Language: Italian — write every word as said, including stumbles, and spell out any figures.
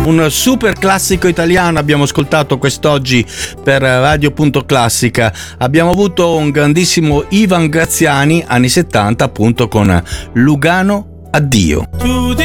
Un super classico italiano abbiamo ascoltato quest'oggi per Radio Punto Classica. Abbiamo avuto un grandissimo Ivan Graziani, anni settanta, appunto con Lugano Addio. Tu